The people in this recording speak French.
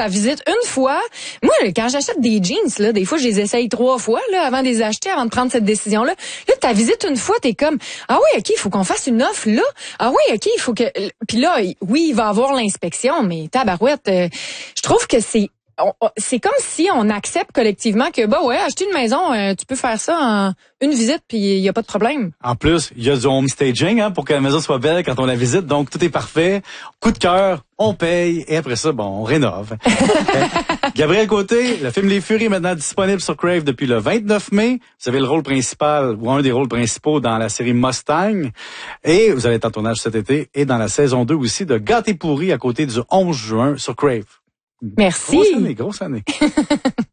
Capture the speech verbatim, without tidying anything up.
ta visite une fois. Moi, quand j'achète des jeans, là, des fois, je les essaye trois fois, là, avant de les acheter, avant de prendre cette décision-là. Là, ta visite une fois, t'es comme, ah oui, OK, il faut qu'on fasse une offre, là. Ah oui, OK, il faut que, puis là, oui, il va avoir l'inspection, mais tabarouette, euh, je trouve que c'est, On, c'est comme si on accepte collectivement que, bah ouais, acheter une maison, euh, tu peux faire ça en une visite, puis il y a pas de problème. En plus, il y a du home staging hein, pour que la maison soit belle quand on la visite, donc tout est parfait. Coup de cœur, on paye, et après ça, bon, on rénove. Gabriel Côté, le film Les Furies est maintenant disponible sur Crave depuis le vingt-neuf mai. Vous avez le rôle principal, ou un des rôles principaux dans la série Mustang. Et vous allez être en tournage cet été, et dans la saison deux aussi de Gâté pourri à côté du onze juin sur Crave. Merci. Grosse année, grosse année.